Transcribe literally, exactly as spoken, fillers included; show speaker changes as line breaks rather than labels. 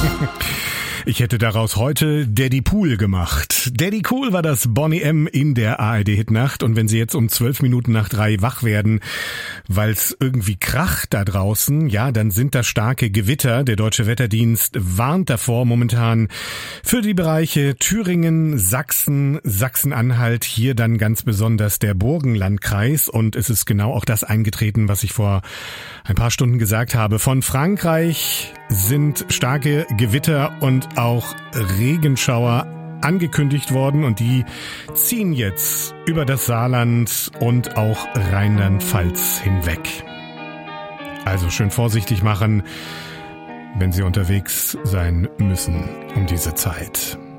Ich hätte daraus heute Daddy Pool gemacht. Daddy Cool war das Boney M. in der A R D-Hitnacht. Und wenn Sie jetzt um zwölf Minuten nach drei wach werden, weil es irgendwie kracht da draußen, ja, dann sind das starke Gewitter. Der Deutsche Wetterdienst warnt davor momentan für die Bereiche Thüringen, Sachsen, Sachsen-Anhalt, hier dann ganz besonders der Burgenlandkreis. Und es ist genau auch das eingetreten, was ich vor ein paar Stunden gesagt habe. Von Frankreich sind starke Gewitter und auch Regenschauer angekündigt worden und die ziehen jetzt über das Saarland und auch Rheinland-Pfalz hinweg. Also schön vorsichtig machen, wenn Sie unterwegs sein müssen um diese Zeit.